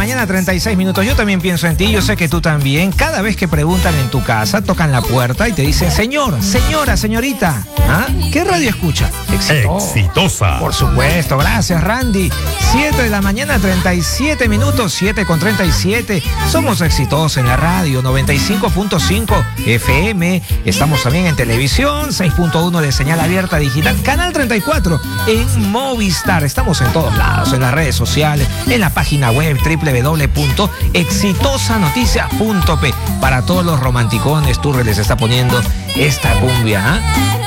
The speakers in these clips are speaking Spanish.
mañana, 36 minutos. Yo también pienso en ti, yo sé que tú también. Cada vez que preguntan en tu casa, tocan la puerta y te dicen, señor, señora, señorita, ¿ah? ¿Qué radio escucha? Exitosa. Por supuesto, gracias, Randy. 7 de la mañana, 37 minutos, 7:37. Somos exitosos en la radio, 95.5 FM. Estamos también en televisión, 6.1 de señal abierta digital, canal 34 en Movistar. Estamos en todos lados, en las redes sociales, en la página web www.exitosanoticias.p. Para todos los romanticones, Turre les está poniendo esta cumbia, ¿ah?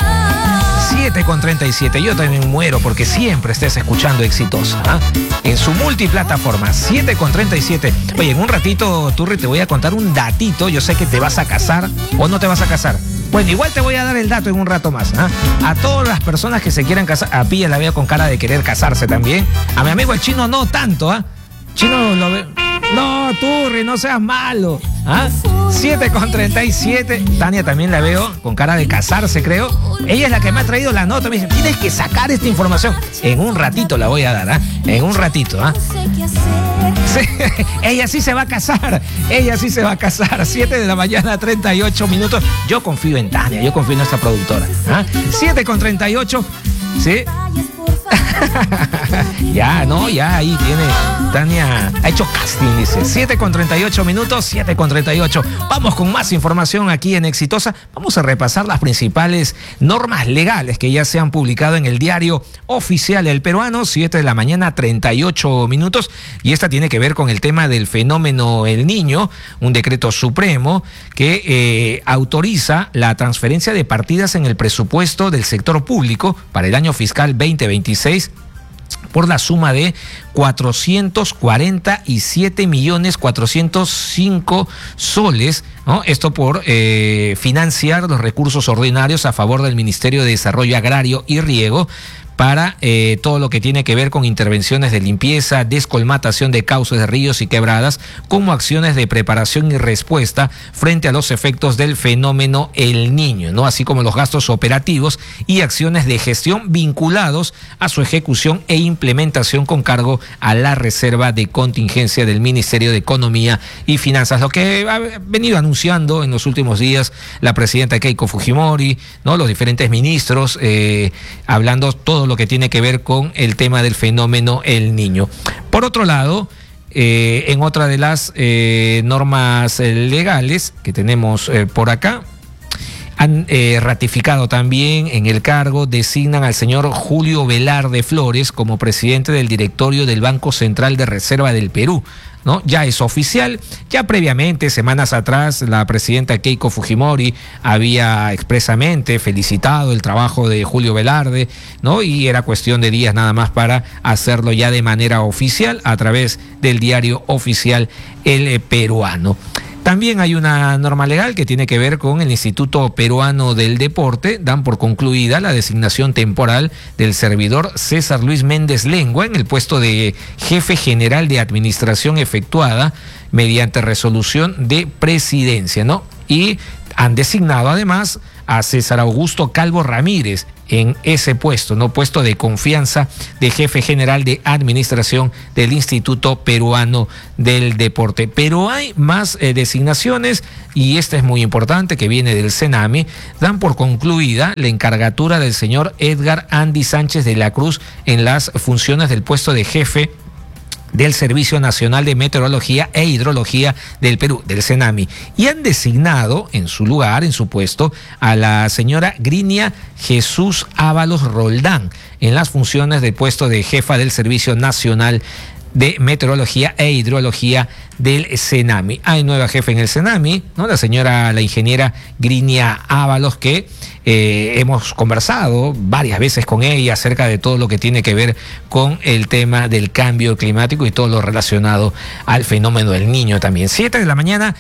7:37. Yo también muero porque siempre estés escuchando Exitosa, ¿ah? En su multiplataforma. 7:37. Oye, en un ratito, Turri, te voy a contar un datito. Yo sé que te vas a casar o no te vas a casar. Bueno, igual te voy a dar el dato en un rato más, ¿ah? A todas las personas que se quieran casar, a Pilla la veo con cara de querer casarse también. A mi amigo el Chino no tanto, ¿ah? Chino lo ve. No, Turri, no seas malo, ¿ah? 7:37. Tania también la veo con cara de casarse, creo. Ella es la que me ha traído la nota. Me dice, tienes que sacar esta información. En un ratito la voy a dar, ¿ah? En un ratito, ¿ah? Sí, ella sí se va a casar. Ella sí se va a casar. 7 de la mañana, 38 minutos. Yo confío en Tania, yo confío en nuestra productora, ¿ah? 7:38. Sí. Ya, no, ya ahí tiene. Tania ha hecho casting, dice. 7:38 minutos, 7:38. Vamos con más información aquí en Exitosa. Vamos a repasar las principales normas legales que ya se han publicado en el diario oficial El Peruano. 7 de la mañana, 38 minutos. Y esta tiene que ver con el tema del fenómeno El Niño, un decreto supremo que autoriza la transferencia de partidas en el presupuesto del sector público para el año fiscal 2026 por la suma de 447.405 soles, ¿no? Esto por financiar los recursos ordinarios a favor del Ministerio de Desarrollo Agrario y Riego para todo lo que tiene que ver con intervenciones de limpieza, descolmatación de cauces de ríos y quebradas, como acciones de preparación y respuesta frente a los efectos del fenómeno El Niño, ¿no? Así como los gastos operativos y acciones de gestión vinculados a su ejecución e implementación con cargo a la reserva de contingencia del Ministerio de Economía y Finanzas, lo que ha venido anunciando en los últimos días la presidenta Keiko Fujimori, ¿no? Los diferentes ministros, hablando todo lo que tiene que ver con el tema del fenómeno El Niño. Por otro lado, en otra de las normas legales que tenemos por acá, han ratificado también en el cargo, designan al señor Julio Velarde Flores como presidente del directorio del Banco Central de Reserva del Perú, ¿no? Ya es oficial. Ya previamente, semanas atrás, la presidenta Keiko Fujimori había expresamente felicitado el trabajo de Julio Velarde, ¿no? Y era cuestión de días nada más para hacerlo ya de manera oficial a través del diario oficial El Peruano. También hay una norma legal que tiene que ver con el Instituto Peruano del Deporte. Dan por concluida la designación temporal del servidor César Luis Méndez Lengua en el puesto de jefe general de administración efectuada mediante resolución de presidencia, ¿no? Y han designado además a César Augusto Calvo Ramírez en ese puesto, ¿no? Puesto de confianza de jefe general de administración del Instituto Peruano del Deporte. Pero hay más designaciones, y esta es muy importante, que viene del Senami. Dan por concluida la encargatura del señor Edgar Andy Sánchez de la Cruz en las funciones del puesto de jefe del Servicio Nacional de Meteorología e Hidrología del Perú, del Senami, y han designado en su lugar, en su puesto, a la señora Grinia Jesús Ábalos Roldán en las funciones del puesto de jefa del Servicio Nacional de Meteorología e Hidrología del Senami. Hay nueva jefe en el Senami, ¿no? La ingeniera Grinia Ábalos, que hemos conversado varias veces con ella acerca de todo lo que tiene que ver con el tema del cambio climático y todo lo relacionado al fenómeno del Niño también. 7 de la mañana,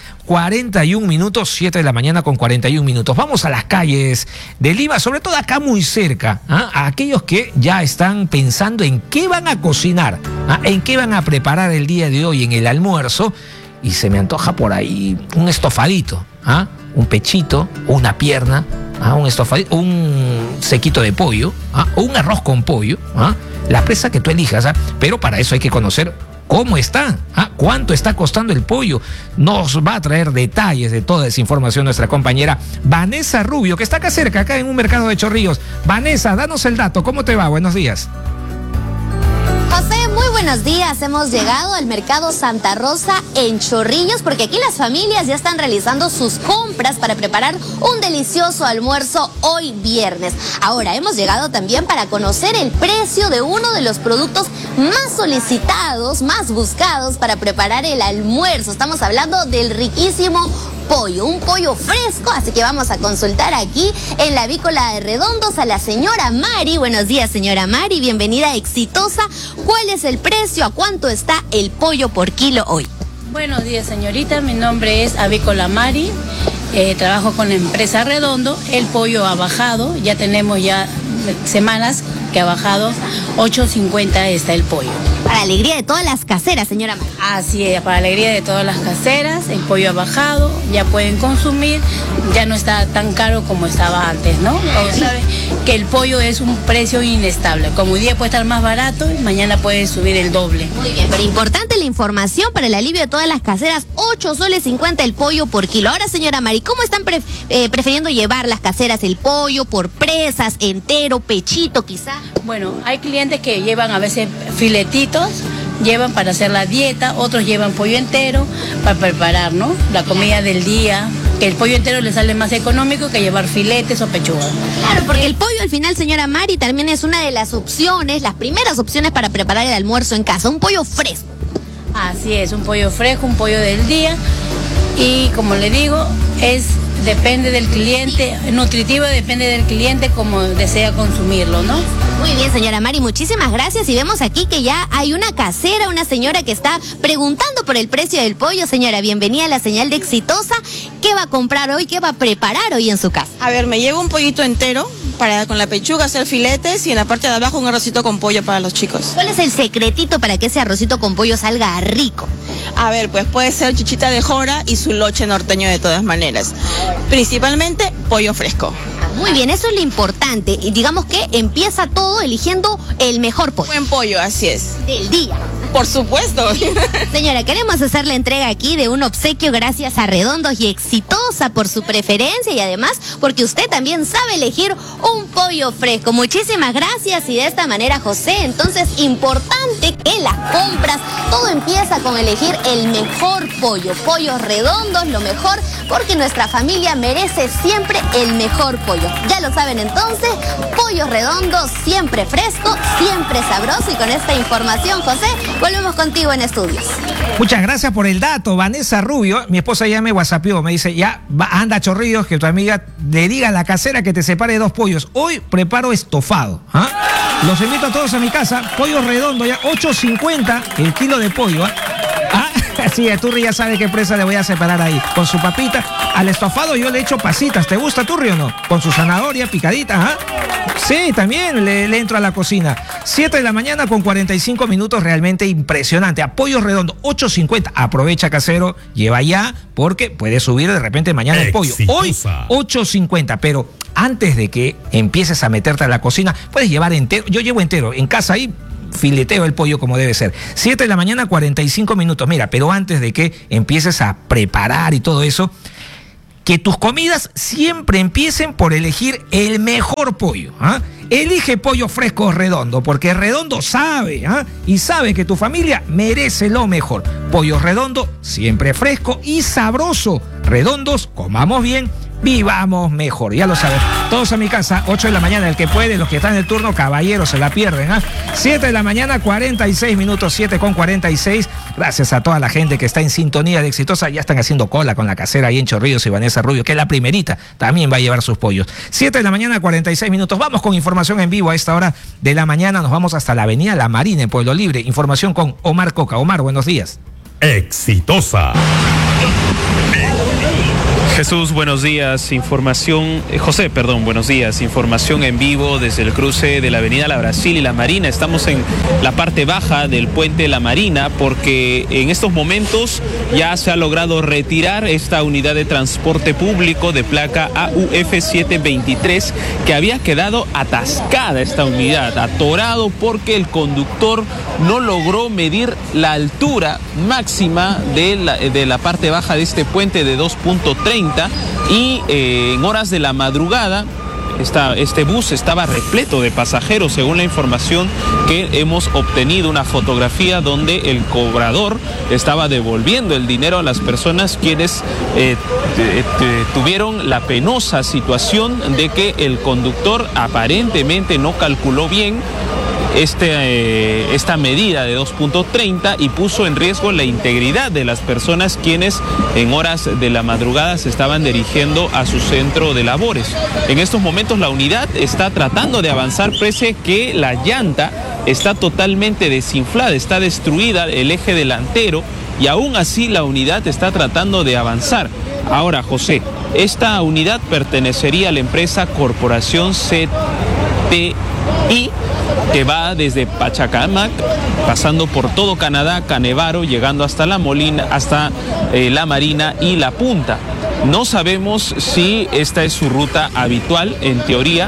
41 minutos, 7 de la mañana con 41 minutos. Vamos a las calles de Lima, sobre todo acá muy cerca, ¿ah? A aquellos que ya están pensando en qué van a cocinar, ¿ah? En qué van a preparar el día de hoy en el almuerzo, y se me antoja por ahí un estofadito, ¿ah? Un pechito, una pierna, ¿ah? Un estofadito, un sequito de pollo, ¿ah? O un arroz con pollo, ¿ah? La presa que tú elijas, ¿ah? Pero para eso hay que conocer ¿Cómo está? ¿Cuánto está costando el pollo? Nos va a traer detalles de toda esa información nuestra compañera Vanessa Rubio, que está acá cerca, acá en un mercado de Chorrillos. Vanessa, danos el dato. ¿Cómo te va? Buenos días. José, muy buenos días. Hemos llegado al mercado Santa Rosa en Chorrillos porque aquí las familias ya están realizando sus compras para preparar un delicioso almuerzo hoy viernes. Ahora, hemos llegado también para conocer el precio de uno de los productos más solicitados, más buscados para preparar el almuerzo. Estamos hablando del riquísimo pollo, un pollo fresco, así que vamos a consultar aquí en la avícola de Redondos a la señora Mari. Buenos días, señora Mari, bienvenida Exitosa. ¿Cuál es el precio? ¿A cuánto está el pollo por kilo hoy? Buenos días, señorita, mi nombre es Avícola Mari, trabajo con la empresa Redondo. El pollo ha bajado, ya tenemos semanas que ha bajado, 8.50 está el pollo. Para alegría de todas las caseras, señora Mari. Así es, para alegría de todas las caseras, el pollo ha bajado, ya pueden consumir, ya no está tan caro como estaba antes, ¿no? O sabe que el pollo es un precio inestable, como hoy día puede estar más barato, mañana puede subir el doble. Muy bien, pero importante la información para el alivio de todas las caseras, 8 soles 50 el pollo por kilo. Ahora, señora Mari, ¿cómo están prefiriendo llevar las caseras el pollo? ¿Por presas, entero, pechito quizá? Bueno, hay clientes que llevan a veces filetitos, llevan para hacer la dieta, otros llevan pollo entero para preparar, ¿no? La comida del día, que el pollo entero les sale más económico que llevar filetes o pechugas. Claro, porque el pollo al final, señora Mari, también es una de las opciones, las primeras opciones para preparar el almuerzo en casa, un pollo fresco. Así es, un pollo fresco, un pollo del día y como le digo, depende del cliente, nutritivo depende del cliente como desea consumirlo, ¿no? Muy bien, señora Mari, muchísimas gracias. Y vemos aquí que ya hay una casera, una señora que está preguntando por el precio del pollo. Señora, bienvenida a la señal de Exitosa. ¿Qué va a comprar hoy? ¿Qué va a preparar hoy en su casa? A ver, me llevo un pollito entero para con la pechuga hacer filetes y en la parte de abajo un arrocito con pollo para los chicos. ¿Cuál es el secretito para que ese arrocito con pollo salga rico? A ver, pues puede ser chichita de jora y su loche norteño de todas maneras. Principalmente pollo fresco. Muy bien, eso es lo importante. Y digamos que empieza todo eligiendo el mejor pollo. Buen pollo, así es. Del día. Por supuesto. Señora, queremos hacer la entrega aquí de un obsequio gracias a Redondos y Exitosa por su preferencia y además porque usted también sabe elegir un pollo fresco. Muchísimas gracias y de esta manera, José, entonces importante que las compras, todo empieza con elegir el mejor pollo. Pollos Redondos, lo mejor, porque nuestra familia merece siempre el mejor pollo. Ya lo saben entonces, Pollos Redondos, siempre fresco, siempre sabroso. Y con esta información, José, volvemos contigo en estudios. Muchas gracias por el dato, Vanessa Rubio. Mi esposa ya me whatsappió, me dice, anda Chorrillos, que tu amiga le diga a la casera que te separe 2 pollos. Hoy preparo estofado. Los invito a todos a mi casa, pollo redondo, ya 8.50 el kilo de pollo. Sí, a Turri ya sabe qué presa le voy a separar ahí. Con su papita. Al estofado yo le echo pasitas. ¿Te gusta, Turri, o no? Con su zanahoria picadita, Sí, también le entro a la cocina. 7 de la mañana con 45 minutos, realmente impresionante. Apoyo redondo, 8.50. Aprovecha, casero, lleva ya, porque puede subir de repente mañana el pollo. Hoy, 8.50, pero antes de que empieces a meterte a la cocina, puedes llevar entero. Yo llevo entero en casa ahí. Fileteo el pollo como debe ser. 7 de la mañana, 45 minutos. Mira, pero antes de que empieces a preparar y todo eso, que tus comidas siempre empiecen por elegir el mejor pollo. Elige pollo fresco Redondo, porque Redondo sabe, y sabe que tu familia merece lo mejor. Pollo Redondo, siempre fresco y sabroso. Redondos, comamos bien, vivamos mejor. Ya lo sabes. Todos a mi casa, 8 de la mañana, el que puede, los que están en el turno, caballeros, se la pierden. 7 de la mañana, 46 minutos, 7:46. Gracias a toda la gente que está en sintonía de Exitosa. Ya están haciendo cola con la casera ahí en Chorrillos y Vanessa Rubio, que es la primerita, también va a llevar sus pollos. 7 de la mañana, 46 minutos. Vamos con información en vivo a esta hora de la mañana. Nos vamos hasta la avenida La Marina en Pueblo Libre. Información con Omar Coca. Omar, buenos días. Exitosa. Jesús, buenos días. José, buenos días. Información en vivo desde el cruce de la avenida La Brasil y La Marina. Estamos en la parte baja del puente La Marina porque en estos momentos ya se ha logrado retirar esta unidad de transporte público de placa AUF 723 que había quedado atascada esta unidad, atorado porque el conductor no logró medir la altura máxima de la parte baja de este puente de 2.30 y en horas de la madrugada este bus estaba repleto de pasajeros, según la información que hemos obtenido, una fotografía donde el cobrador estaba devolviendo el dinero a las personas quienes tuvieron la penosa situación de que el conductor aparentemente no calculó bien esta medida de 2.30 y puso en riesgo la integridad de las personas quienes en horas de la madrugada se estaban dirigiendo a su centro de labores. En estos momentos la unidad está tratando de avanzar pese que la llanta está totalmente desinflada, está destruida el eje delantero y aún así la unidad está tratando de avanzar. Ahora, José, esta unidad pertenecería a la empresa Corporación CTI, que va desde Pachacamac, pasando por todo Canadá, Canevaro, llegando hasta La Molina, hasta La Marina y La Punta. No sabemos si esta es su ruta habitual, en teoría,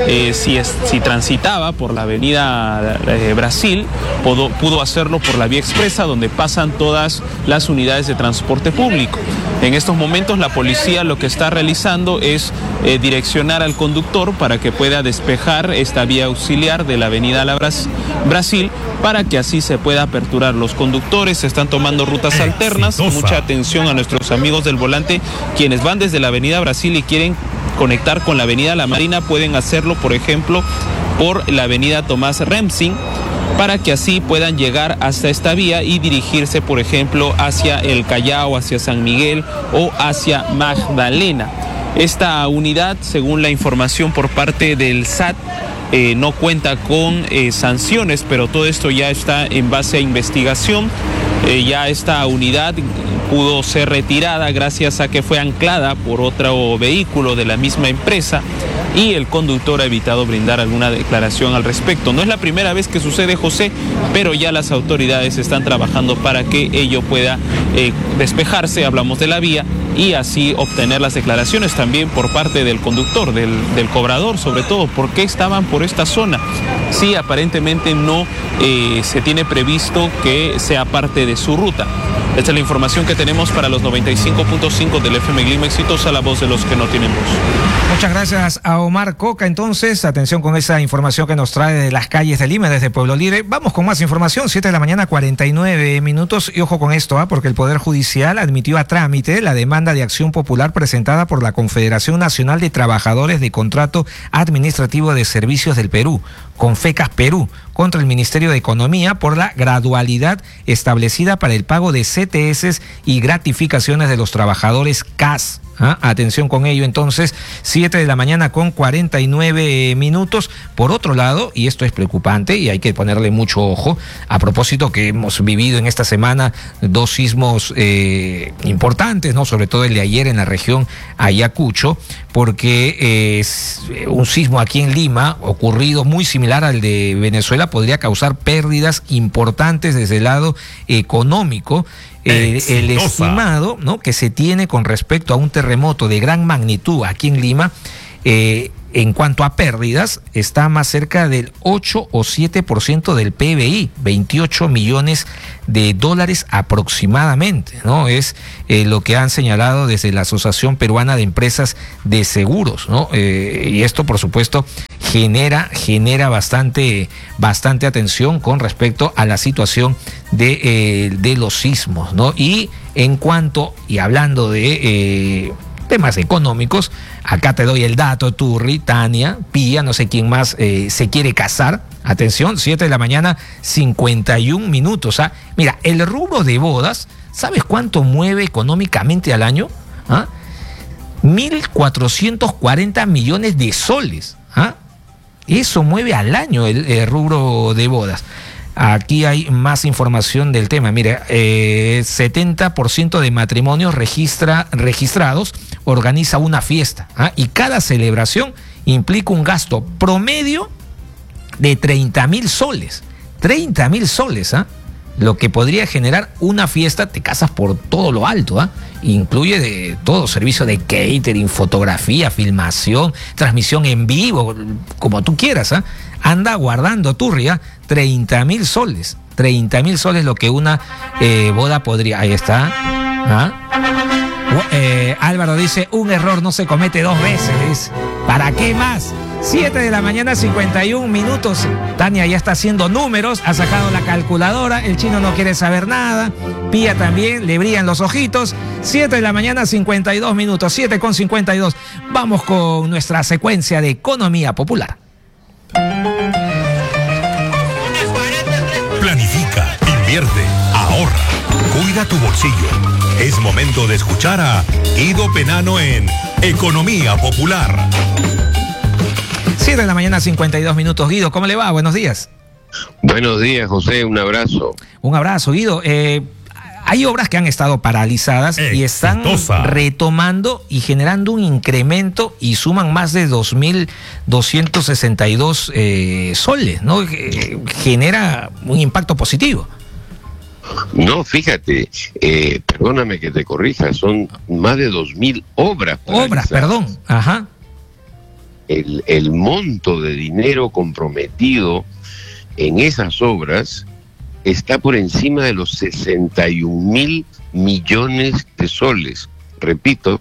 si transitaba por la avenida Brasil, pudo hacerlo por la vía expresa, donde pasan todas las unidades de transporte público. En estos momentos la policía lo que está realizando es direccionar al conductor para que pueda despejar esta vía auxiliar de la avenida Brasil, para que así se pueda aperturar. Los conductores están tomando rutas alternas. Mucha atención a nuestros amigos del volante, quienes van desde la avenida Brasil y quieren conectar con la avenida La Marina, pueden hacerlo, por ejemplo, por la avenida Tomás Remsing, para que así puedan llegar hasta esta vía y dirigirse, por ejemplo, hacia el Callao, hacia San Miguel o hacia Magdalena. Esta unidad, según la información por parte del SAT, no cuenta con sanciones, pero todo esto ya está en base a investigación. Ya esta unidad pudo ser retirada gracias a que fue anclada por otro vehículo de la misma empresa y el conductor ha evitado brindar alguna declaración al respecto. No es la primera vez que sucede, José, pero ya las autoridades están trabajando para que ello pueda despejarse, hablamos de la vía, y así obtener las declaraciones también por parte del conductor, del cobrador, sobre todo, por qué estaban por esta zona. Sí, aparentemente no se tiene previsto que sea parte de su ruta. Esta es la información que tenemos para los 95.5 del FM Lima Exitosa, la voz de los que no tienen voz. Muchas gracias a Omar Coca. Entonces, atención con esa información que nos trae de las calles de Lima, desde Pueblo Libre. Vamos con más información, 7 de la mañana, 49 minutos. Y ojo con esto, porque el Poder Judicial admitió a trámite la demanda de acción popular presentada por la Confederación Nacional de Trabajadores de Contrato Administrativo de Servicios del Perú, Confecas Perú, contra el Ministerio de Economía por la gradualidad establecida para el pago de CTS y gratificaciones de los trabajadores CAS. Atención con ello, entonces, 7 de la mañana con 49 minutos. Por otro lado, y esto es preocupante y hay que ponerle mucho ojo, a propósito que hemos vivido en esta semana 2 sismos importantes, ¿no? Sobre todo el de ayer en la región Ayacucho, porque un sismo aquí en Lima, ocurrido muy similar al de Venezuela, podría causar pérdidas importantes desde el lado económico. El estimado, ¿no?, que se tiene con respecto a un terremoto de gran magnitud aquí en Lima, en cuanto a pérdidas, está más cerca del 8 o 7% del PBI, 28 millones de dólares aproximadamente, ¿no? Es lo que han señalado desde la Asociación Peruana de Empresas de Seguros, ¿no? Y esto, por supuesto, genera bastante atención con respecto a la situación de los sismos, ¿no? Y hablando de temas económicos, acá te doy el dato, Turri, Tania, Pía, no sé quién más se quiere casar. Atención, 7 de la mañana, 51 minutos. Mira, el rubro de bodas, ¿sabes cuánto mueve económicamente al año? 1.440 millones de soles. Eso mueve al año el rubro de bodas. Aquí hay más información del tema. Mire, 70% de matrimonios registrados organiza una fiesta, y cada celebración implica un gasto promedio de 30.000 soles. 30.000 soles, lo que podría generar una fiesta. Te casas por todo lo alto, incluye de todo, servicio de catering, fotografía, filmación, transmisión en vivo, como tú quieras, anda guardando turria, 30.000 soles. 30.000 soles lo que una boda podría. Ahí está. Álvaro dice, un error no se comete dos veces. ¿Para qué más? 7 de la mañana, 51 minutos. Tania ya está haciendo números, ha sacado la calculadora, el chino no quiere saber nada, Pía también, le brillan los ojitos. 7 de la mañana, 52 minutos, 7:52. Vamos con nuestra secuencia de economía popular. Planifica, invierte, ahorra, cuida tu bolsillo. Es momento de escuchar a Guido Penano en Economía Popular. 7 de la mañana, 52 minutos. Guido, ¿cómo le va? Buenos días. Buenos días, José, un abrazo. Un abrazo, Guido. Hay obras que han estado paralizadas y están retomando y generando un incremento y suman más de 2.262 soles, ¿no? Genera un impacto positivo. No, fíjate, perdóname que te corrija, son más de 2.000 obras paralizadas. Obras, perdón, ajá. El monto de dinero comprometido en esas obras está por encima de los 61.000 millones de soles. Repito,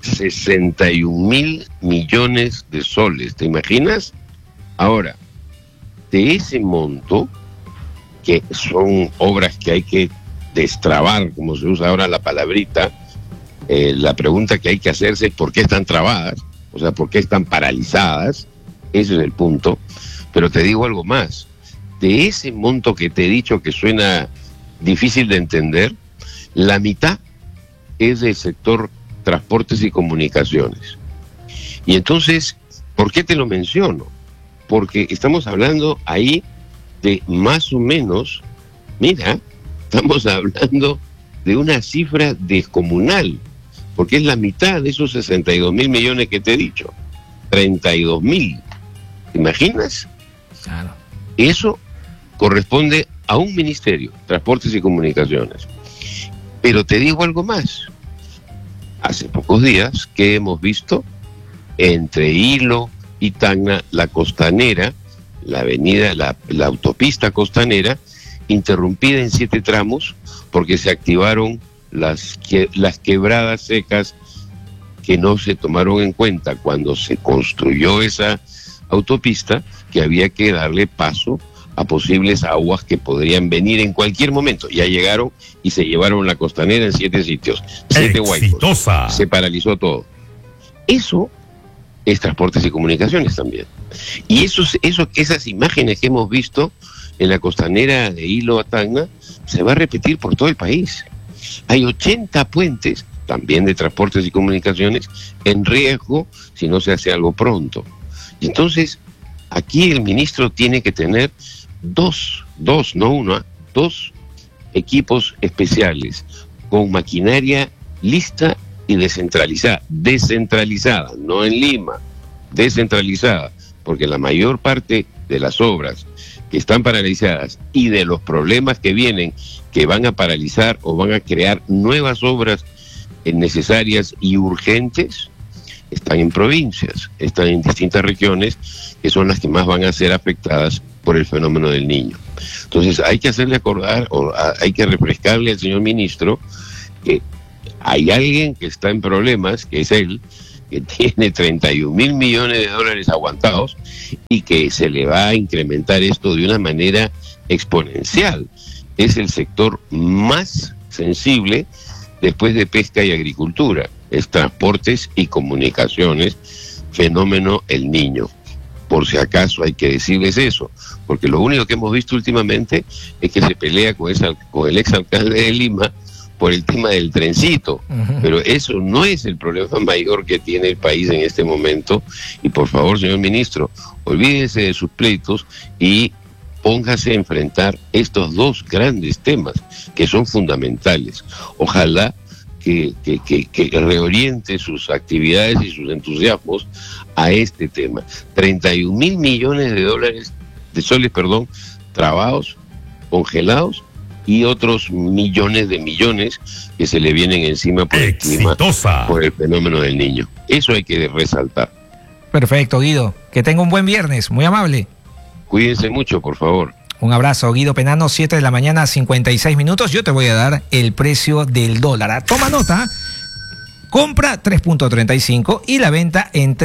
61.000 millones de soles. ¿Te imaginas? Ahora, de ese monto, que son obras que hay que destrabar, como se usa ahora la palabrita, la pregunta que hay que hacerse es ¿por qué están trabadas? O sea, ¿por qué están paralizadas? Ese es el punto. Pero te digo algo más. De ese monto que te he dicho que suena difícil de entender, la mitad es del sector transportes y comunicaciones. Y entonces, ¿por qué te lo menciono? Porque estamos hablando ahí de más o menos, mira, estamos hablando de una cifra descomunal, porque es la mitad de esos 62.000 millones que te he dicho. 32.000. ¿Te imaginas? Claro. Eso corresponde a un ministerio, Transportes y Comunicaciones. Pero te digo algo más. Hace pocos días que hemos visto entre Hilo y Tacna, la costanera, la avenida, la autopista costanera, interrumpida en 7 tramos porque se activaron las quebradas secas que no se tomaron en cuenta cuando se construyó esa autopista, que había que darle paso a posibles aguas que podrían venir en cualquier momento. Ya llegaron y se llevaron la costanera en 7 sitios, 7 huecos. Se paralizó todo. Eso es transportes y comunicaciones también. Y esas imágenes que hemos visto en la costanera de Hilo a Tacna se va a repetir por todo el país. Hay 80 puentes, también de transportes y comunicaciones, en riesgo si no se hace algo pronto. Y entonces, aquí el ministro tiene que tener dos equipos especiales con maquinaria lista y descentralizada, no en Lima, descentralizada, porque la mayor parte de las obras que están paralizadas y de los problemas que vienen, que van a paralizar o van a crear nuevas obras necesarias y urgentes, están en provincias, están en distintas regiones, que son las que más van a ser afectadas por el fenómeno del Niño. Entonces hay que hacerle acordar, o hay que refrescarle al señor ministro, que hay alguien que está en problemas, que es él, que tiene 31.000 millones de dólares aguantados y que se le va a incrementar esto de una manera exponencial. Es el sector más sensible después de pesca y agricultura, es transportes y comunicaciones, fenómeno El Niño. Por si acaso hay que decirles eso, porque lo único que hemos visto últimamente es que se pelea con el exalcalde de Lima por el tema del trencito, pero eso no es el problema mayor que tiene el país en este momento. Y por favor, señor ministro, olvídese de sus pleitos y póngase a enfrentar estos dos grandes temas que son fundamentales. Ojalá que reoriente sus actividades y sus entusiasmos a este tema. 31.000 millones de soles, trabados, congelados, y otros millones de millones que se le vienen encima por el clima, por el fenómeno del Niño. Eso hay que resaltar. Perfecto, Guido. Que tenga un buen viernes. Muy amable. Cuídense mucho, por favor. Un abrazo, Guido Penano, 7 de la mañana, 56 minutos. Yo te voy a dar el precio del dólar. Toma nota. Compra 3.35 y la venta en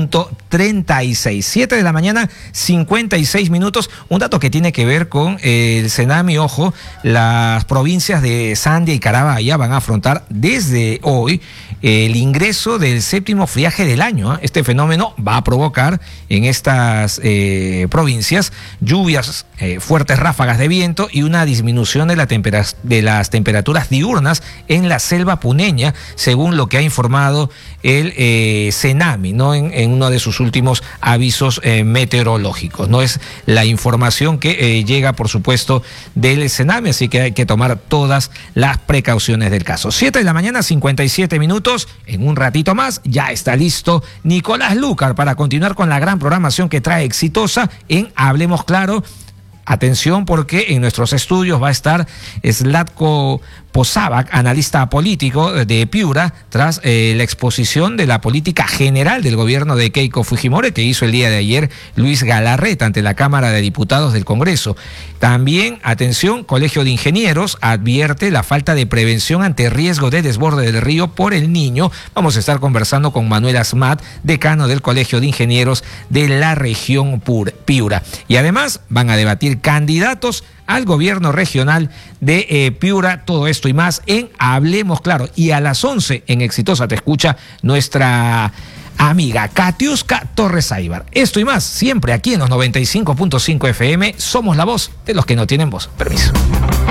3.36. 7 de la mañana, 56 minutos. Un dato que tiene que ver con el Senami. Ojo, las provincias de Sandia y Carabaya van a afrontar desde hoy el ingreso del séptimo friaje del año. Este fenómeno va a provocar en estas provincias lluvias, fuertes ráfagas de viento y una disminución de las temperaturas diurnas en la selva puneña, según lo que ha informado el Senami, ¿no? En uno de sus últimos avisos meteorológicos. No es la información que llega, por supuesto, del Senami, así que hay que tomar todas las precauciones del caso. 7 de la mañana, 57 minutos. En un ratito más ya está listo Nicolás Lucar para continuar con la gran programación que trae Exitosa en Hablemos Claro. Atención, porque en nuestros estudios va a estar Zlatko Posavac, analista político de Piura, tras la exposición de la política general del gobierno de Keiko Fujimori que hizo el día de ayer Luis Galarreta ante la Cámara de Diputados del Congreso. También, atención, Colegio de Ingenieros advierte la falta de prevención ante riesgo de desborde del río por el Niño. Vamos a estar conversando con Manuel Asmat, decano del Colegio de Ingenieros de la región Piura. Y además van a debatir candidatos al gobierno regional de Piura. Todo esto y más en Hablemos Claro. Y a las 11 en Exitosa te escucha nuestra amiga Katiuska Torres Aybar. Esto y más siempre aquí en los 95.5 FM. Somos la voz de los que no tienen voz. Permiso.